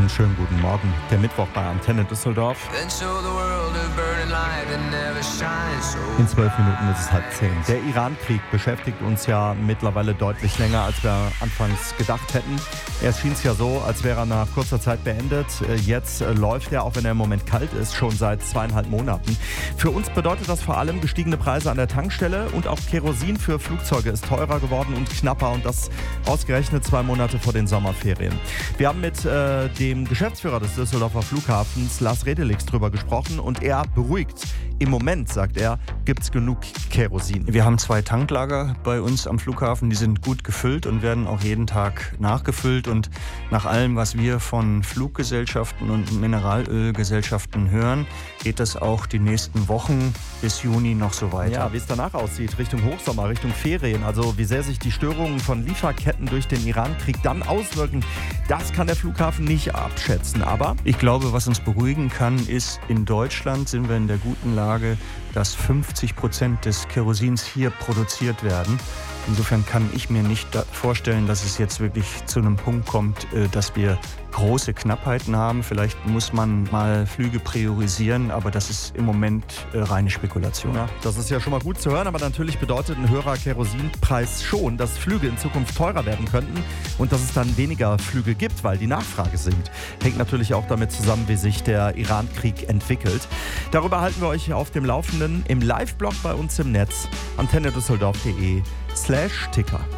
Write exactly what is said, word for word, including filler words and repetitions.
Einen schönen guten Morgen. Der Mittwoch bei Antenne Düsseldorf. In zwölf Minuten ist es halb zehn. Der Iran-Krieg beschäftigt uns ja mittlerweile deutlich länger, als wir anfangs gedacht hätten. Erst schien es ja so, als wäre er nach kurzer Zeit beendet. Jetzt läuft er, auch wenn er im Moment kalt ist, schon seit zweieinhalb Monaten. Für uns bedeutet das vor allem gestiegene Preise an der Tankstelle und auch Kerosin für Flugzeuge ist teurer geworden und knapper, und das ausgerechnet zwei Monate vor den Sommerferien. Wir haben mit äh, dem Geschäftsführer des Düsseldorfer Flughafens, Lars Redelix, drüber gesprochen, und er beruhigt. Im Moment, sagt er, gibt es genug Kerosin. Wir haben zwei Tanklager bei uns am Flughafen, die sind gut gefüllt und werden auch jeden Tag nachgefüllt. Und nach allem, was wir von Fluggesellschaften und Mineralölgesellschaften hören, geht das auch die nächsten Wochen bis Juni noch so weiter. Ja, wie es danach aussieht, Richtung Hochsommer, Richtung Ferien, also wie sehr sich die Störungen von Lieferketten durch den Iran-Krieg dann auswirken, das kann der Flughafen nicht abschätzen. Aber ich glaube, was uns beruhigen kann, ist, in Deutschland sind wir in der guten Lage, dass fünfzig Prozent des Kerosins hier produziert werden. Insofern kann ich mir nicht vorstellen, dass es jetzt wirklich zu einem Punkt kommt, dass wir große Knappheiten haben. Vielleicht muss man mal Flüge priorisieren, aber das ist im Moment reine Spekulation. Ja, das ist ja schon mal gut zu hören, aber natürlich bedeutet ein höherer Kerosinpreis schon, dass Flüge in Zukunft teurer werden könnten und dass es dann weniger Flüge gibt, weil die Nachfrage sinkt. Hängt natürlich auch damit zusammen, wie sich der Iran-Krieg entwickelt. Darüber halten wir euch auf dem Laufenden im Live-Blog bei uns im Netz antenne düsseldorf punkt de slash ticker.